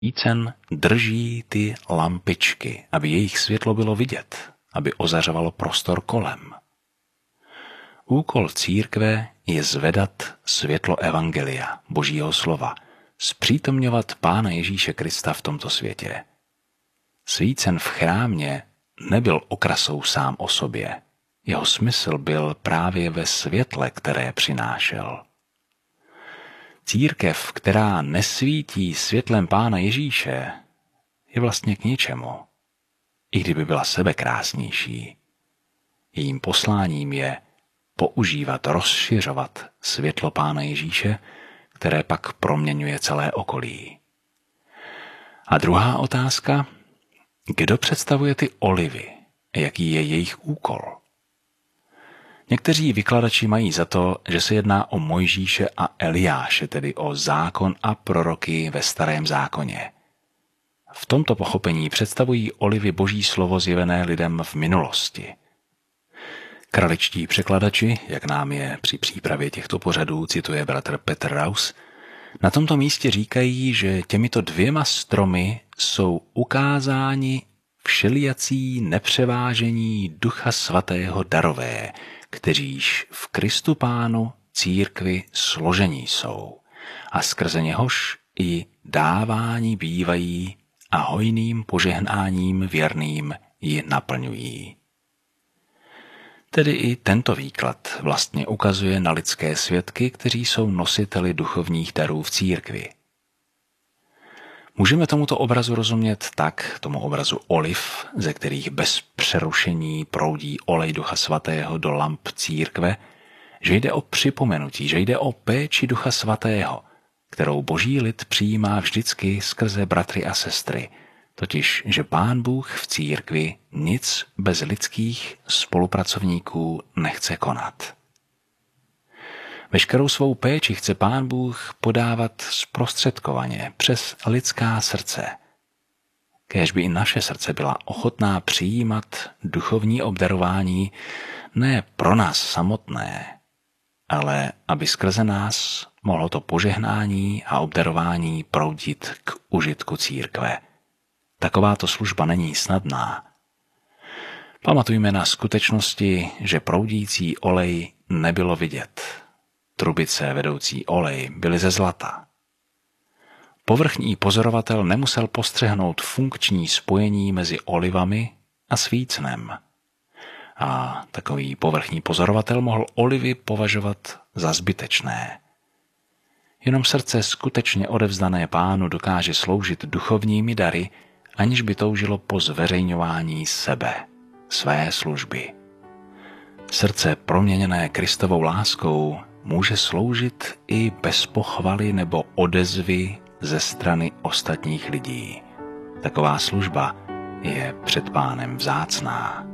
svícen drží ty lampičky, aby jejich světlo bylo vidět, aby ozařovalo prostor kolem. Úkol církve je zvedat světlo evangelia, Božího slova, zpřítomňovat Pána Ježíše Krista v tomto světě. Svícen v chrámě nebyl okrasou sám o sobě. Jeho smysl byl právě ve světle, které přinášel. Církev, která nesvítí světlem Pána Ježíše, je vlastně k ničemu, i kdyby byla sebekrásnější. Jejím posláním je používat, rozšiřovat světlo Pána Ježíše, které pak proměňuje celé okolí. A druhá otázka, kdo představuje ty olivy? Jaký je jejich úkol? Někteří vykladači mají za to, že se jedná o Mojžíše a Eliáše, tedy o zákon a proroky ve Starém zákoně. V tomto pochopení představují olivy Boží slovo zjevené lidem v minulosti. Kraličtí překladači, jak nám je při přípravě těchto pořadů cituje bratr Petr Raus, na tomto místě říkají, že těmito dvěma stromy jsou ukázáni všelijací nepřevážení Ducha Svatého darové, kteříž v Kristu Pánu církvi složení jsou a skrze něhož i dávání bývají a hojným požehnáním věrným ji naplňují. Tedy i tento výklad vlastně ukazuje na lidské svědky, kteří jsou nositeli duchovních darů v církvi. Můžeme tomuto obrazu rozumět tak, tomu obrazu oliv, ze kterých bez přerušení proudí olej Ducha Svatého do lamp církve, že jde o připomenutí, že jde o péči Ducha Svatého, kterou Boží lid přijímá vždycky skrze bratry a sestry, totiž, že Pán Bůh v církvi nic bez lidských spolupracovníků nechce konat. Veškerou svou péči chce Pán Bůh podávat zprostředkovaně přes lidská srdce. Kéž by i naše srdce byla ochotná přijímat duchovní obdarování ne pro nás samotné, ale aby skrze nás mohlo to požehnání a obdarování proudit k užitku církve. Takováto služba není snadná. Pamatujme na skutečnosti, že proudící olej nebylo vidět. Trubice vedoucí olej byly ze zlata. Povrchní pozorovatel nemusel postřehnout funkční spojení mezi olivami a svícnem. A takový povrchní pozorovatel mohl olivy považovat za zbytečné. Jenom srdce skutečně odevzdané Pánu dokáže sloužit duchovními dary, aniž by toužilo po zveřejňování sebe, své služby. Srdce proměněné Kristovou láskou může sloužit i bez pochvaly nebo odezvy ze strany ostatních lidí. Taková služba je před Pánem vzácná.